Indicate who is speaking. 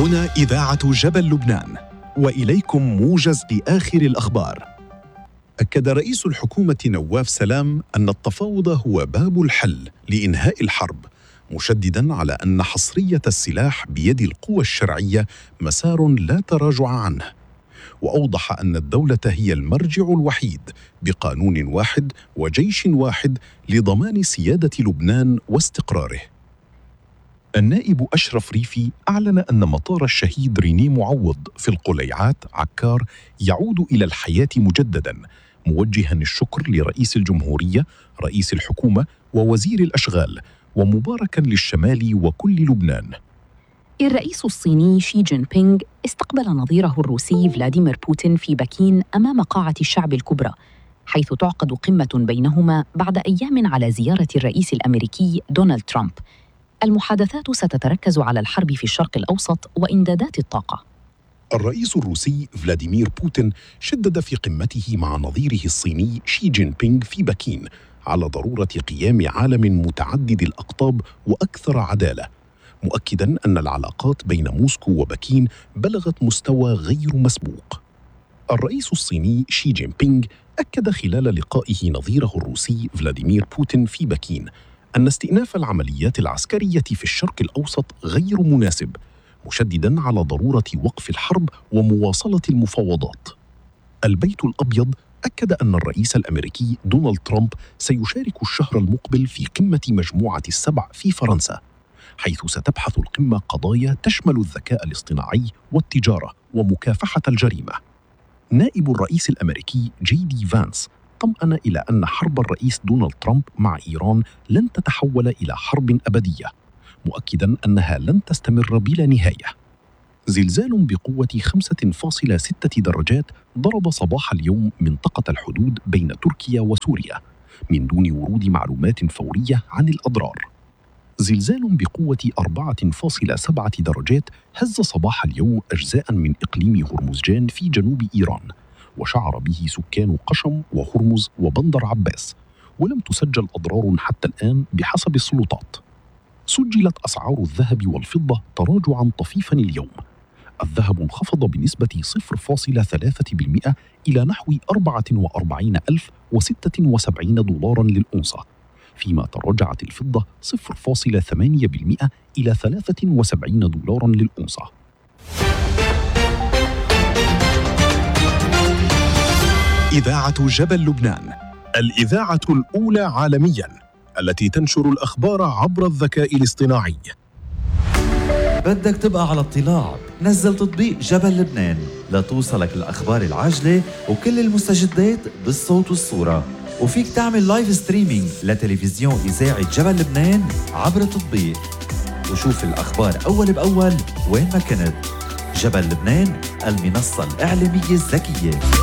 Speaker 1: هنا إذاعة جبل لبنان، وإليكم موجز لآخر الأخبار. أكد رئيس الحكومة نواف سلام أن التفاوض هو باب الحل لإنهاء الحرب، مشدداً على أن حصرية السلاح بيد القوى الشرعية مسار لا تراجع عنه. وأوضح أن الدولة هي المرجع الوحيد بقانون واحد وجيش واحد لضمان سيادة لبنان واستقراره. النائب أشرف ريفي أعلن أن مطار الشهيد ريني معوض في القليعات عكار يعود إلى الحياة مجدداً، موجهاً الشكر لرئيس الجمهورية، رئيس الحكومة ووزير الأشغال، ومباركاً للشمال وكل لبنان.
Speaker 2: الرئيس الصيني شي جين بينغ استقبل نظيره الروسي فلاديمير بوتين في بكين أمام قاعة الشعب الكبرى، حيث تعقد قمة بينهما بعد أيام على زيارة الرئيس الأمريكي دونالد ترامب. المحادثات ستتركز على الحرب في الشرق الأوسط وإمدادات الطاقة.
Speaker 1: الرئيس الروسي فلاديمير بوتين شدد في قمته مع نظيره الصيني شي جين بينغ في بكين على ضرورة قيام عالم متعدد الأقطاب وأكثر عدالة، مؤكداً أن العلاقات بين موسكو وبكين بلغت مستوى غير مسبوق. الرئيس الصيني شي جين بينغ أكد خلال لقائه نظيره الروسي فلاديمير بوتين في بكين أن استئناف العمليات العسكرية في الشرق الأوسط غير مناسب، مشدداً على ضرورة وقف الحرب ومواصلة المفاوضات. البيت الأبيض أكد أن الرئيس الأمريكي دونالد ترامب سيشارك الشهر المقبل في قمة مجموعة السبع في فرنسا، حيث ستبحث القمة قضايا تشمل الذكاء الاصطناعي والتجارة ومكافحة الجريمة. نائب الرئيس الأمريكي جي دي فانس طمأن إلى أن حرب الرئيس دونالد ترامب مع إيران لن تتحول إلى حرب أبدية، مؤكداً أنها لن تستمر بلا نهاية. زلزال بقوة 5.6 درجات ضرب صباح اليوم منطقة الحدود بين تركيا وسوريا من دون ورود معلومات فورية عن الأضرار. زلزال بقوة 4.7 درجات هز صباح اليوم أجزاء من إقليم هرمزجان في جنوب إيران، وشعر به سكان قشم وهرمز وبندر عباس، ولم تسجل أضرار حتى الآن بحسب السلطات. سجلت أسعار الذهب والفضة تراجعاً طفيفاً اليوم. الذهب انخفض بنسبة 0.3% إلى نحو 44,076 دولارا للأونصة، فيما تراجعت الفضة 0.8% إلى 73 دولارا للأونصة. إذاعة جبل لبنان، الإذاعة الأولى عالمياً التي تنشر الأخبار عبر الذكاء الاصطناعي.
Speaker 3: بدك تبقى على اطلاع؟ نزل تطبيق جبل لبنان لتوصلك الأخبار العاجلة وكل المستجدات بالصوت والصورة، وفيك تعمل لايف ستريمينج لتلفزيون إذاعة جبل لبنان عبر التطبيق، وشوف الأخبار أول بأول وين ما كنت. جبل لبنان، المنصة الإعلامية الذكية.